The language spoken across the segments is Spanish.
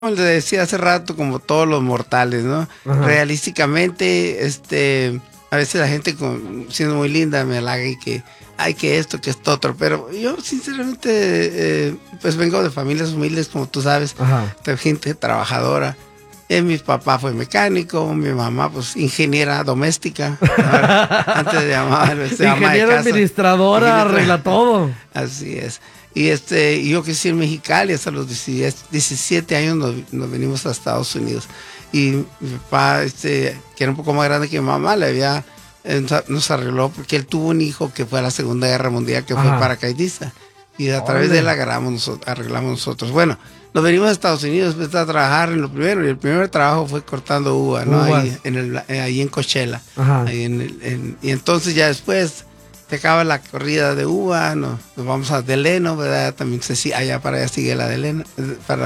Como le decía hace rato, como todos los mortales, ¿no? Ajá. Realísticamente, a veces la gente siendo muy linda me halaga y que, ay, que esto, que esto otro, pero yo sinceramente, pues vengo de familias humildes, como tú sabes, Ajá. de gente trabajadora. Mi papá fue mecánico, mi mamá, pues, ingeniera doméstica. Antes de llamar, se llama de Ingeniera casa. administradora, arregla todo. Así es. Y yo crecí en Mexicali, hasta los 17 años nos venimos a Estados Unidos. Y mi papá, que era un poco más grande que mi mamá, nos arregló porque él tuvo un hijo que fue a la Segunda Guerra Mundial, que fue paracaidista. Y a través de él arreglamos nosotros. Bueno, nos venimos a Estados Unidos, empecé a trabajar en lo primero, y el primer trabajo fue cortando uva, ¿no? Ahí en Coachella. Y entonces ya después se acaba la corrida de uva, nos vamos a Deleno, ¿verdad? También allá para allá sigue la Deleno, para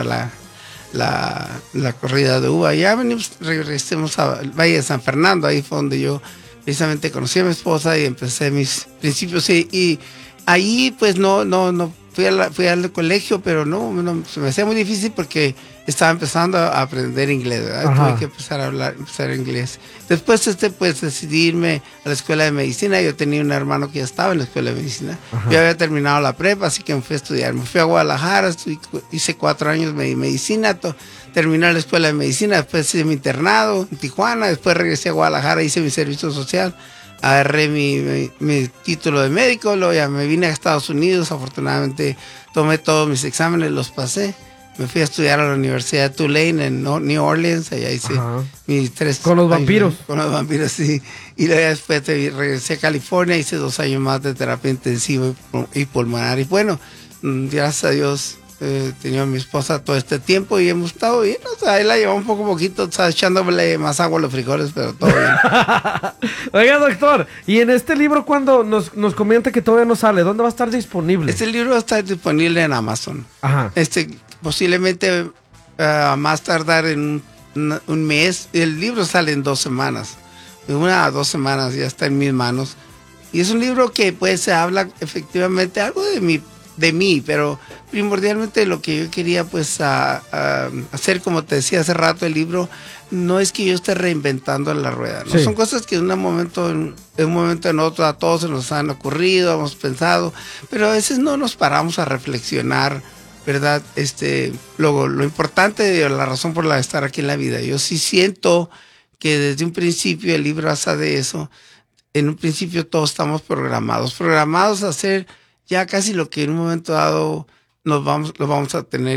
la corrida de uva. Ya regresemos a Valle de San Fernando, ahí fue donde yo precisamente conocí a mi esposa y empecé mis principios. Y ahí pues no fui al colegio, pero no, se me hacía muy difícil porque estaba empezando a aprender inglés, ¿verdad? Tuve que empezar inglés. Después pues decidí irme a la escuela de medicina. Yo tenía un hermano que ya estaba en la escuela de medicina. Yo había terminado la prepa, así que me fui a estudiar. Me fui a Guadalajara, hice 4 años de medicina, terminé la escuela de medicina, después hice mi internado en Tijuana, después regresé a Guadalajara, hice mi servicio social. Agarré mi título de médico, luego ya me vine a Estados Unidos, afortunadamente tomé todos mis exámenes, los pasé. Me fui a estudiar a la Universidad de Tulane en New Orleans, allá hice mis 3 con los vampiros. Con los vampiros, sí. Y luego después regresé a California, hice 2 años más de terapia intensiva y pulmonar. Y bueno, gracias a Dios he tenido a mi esposa todo este tiempo y hemos estado bien. O sea, él la lleva un poquito, o sea, echándole más agua a los frijoles, pero todo bien. Oiga, doctor, y en este libro, cuando nos comenta que todavía no sale, ¿dónde va a estar disponible? Este libro va a estar disponible en Amazon. Ajá. Posiblemente más tardar en un mes. El libro sale en 2 semanas. En 1 a 2 semanas ya está en mis manos. Y es un libro que pues se habla efectivamente algo de mí, pero primordialmente lo que yo quería pues hacer, como te decía hace rato, el libro no es que yo esté reinventando la rueda, ¿no? Sí. Son cosas que en un momento en otro a todos se nos han ocurrido, hemos pensado, pero a veces no nos paramos a reflexionar, ¿verdad? Lo importante, la razón por la de estar aquí en la vida. Yo sí siento que desde un principio el libro habla de eso. En un principio todos estamos programados a hacer ya casi lo que en un momento dado vamos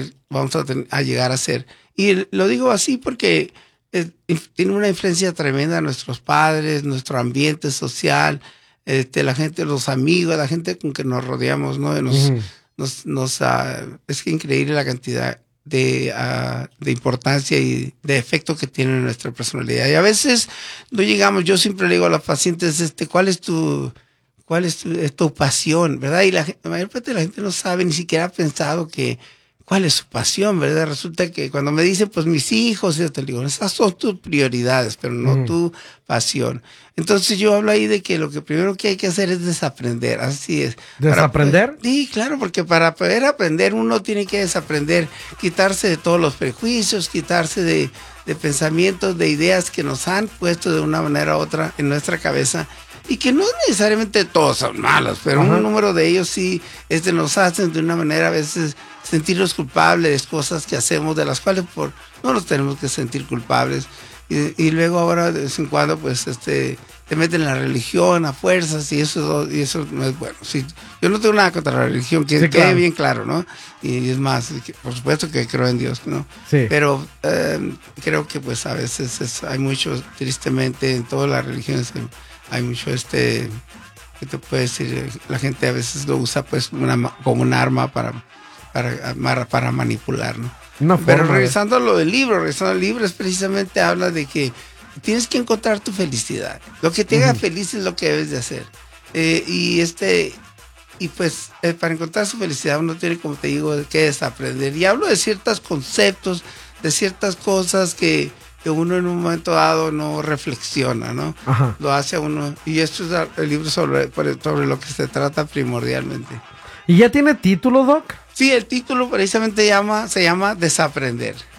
a llegar a hacer. Y lo digo así porque tiene una influencia tremenda a nuestros padres, nuestro ambiente social, la gente, los amigos, la gente con que nos rodeamos, ¿no? Es increíble la cantidad de importancia y de efecto que tiene en nuestra personalidad. Y a veces no llegamos, yo siempre le digo a los pacientes, ¿cuál es tu pasión, verdad? Y la mayor parte de la gente no sabe, ni siquiera ha pensado cuál es su pasión, ¿verdad? Resulta que cuando me dicen, pues mis hijos, yo te digo, esas son tus prioridades, pero no tu pasión. Entonces yo hablo ahí de que lo que primero que hay que hacer es desaprender, así es. ¿Desaprender? Sí, claro, porque para poder aprender uno tiene que desaprender, quitarse de todos los prejuicios, quitarse de pensamientos, de ideas que nos han puesto de una manera u otra en nuestra cabeza. Y que no necesariamente todos son malos, pero un número de ellos sí nos hacen de una manera a veces sentirnos culpables de cosas que hacemos, de las cuales no nos tenemos que sentir culpables. Y luego ahora de vez en cuando pues te meten en la religión a fuerzas y eso no es bueno. Sí, yo no tengo nada contra la religión, que quede claro. Bien claro, ¿no? Y es más, por supuesto que creo en Dios, ¿no? Sí. Pero creo que pues a veces hay mucho, tristemente, en todas las religiones hay mucho ¿qué te puedo decir? La gente a veces lo usa pues como un arma para manipular, ¿no? Pero regresando a lo del libro, es precisamente habla de que tienes que encontrar tu felicidad. Lo que te haga feliz es lo que debes de hacer. Y pues para encontrar su felicidad uno tiene, como te digo, que desaprender. Y hablo de ciertos conceptos, de ciertas cosas que uno en un momento dado no reflexiona, ¿no? Lo hace a uno. Y esto es el libro sobre lo que se trata primordialmente. ¿Y ya tiene título, Doc? Sí, el título precisamente se llama Desaprender.